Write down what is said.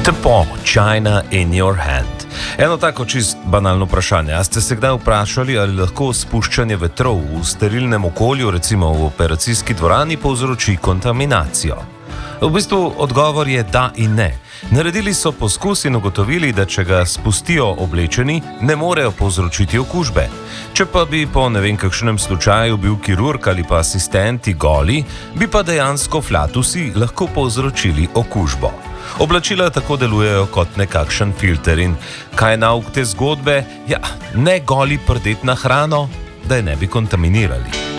Tepo, China in your hand. Eno tako čist banalno vprašanje. A ste se kdaj vprašali, ali lahko spuščanje vetrov v sterilnem okolju, recimo v operacijski dvorani, povzroči kontaminacijo? V bistvu odgovor je da in ne. Naredili so poskus in ugotovili, da če ga spustijo oblečeni, ne morejo povzročiti okužbe. Če pa bi po ne vem kakšnem slučaju bil kirurg ali pa asistenti goli, bi pa dejansko flatusi lahko povzročili okužbo. Oblačila tako delujejo kot nekakšen filter in kaj je nauk te zgodbe? Ja, ne goli prdet na hrano, da je ne bi kontaminirali.